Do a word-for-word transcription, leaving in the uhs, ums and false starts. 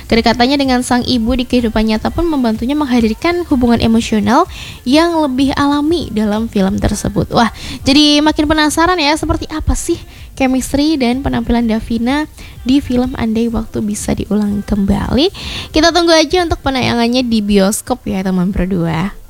Kedekatannya dengan sang ibu di kehidupan nyata pun membantunya menghadirkan hubungan emosional yang lebih alami dalam film tersebut. Wah, jadi makin penasaran ya seperti apa sih chemistry dan penampilan Davina di film Andai Waktu Bisa Diulang Kembali. Kita tunggu aja untuk penayangannya di bioskop ya teman berdua.